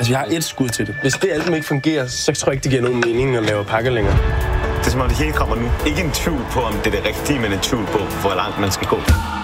Altså, jeg har et skud til det. Hvis det album ikke fungerer, så tror jeg ikke, det giver nogen mening at lave pakker længere. Det er som om det hele kommer nu. Ikke en tvivl på, om det er det rigtige, men en tvivl på, hvor langt man skal gå.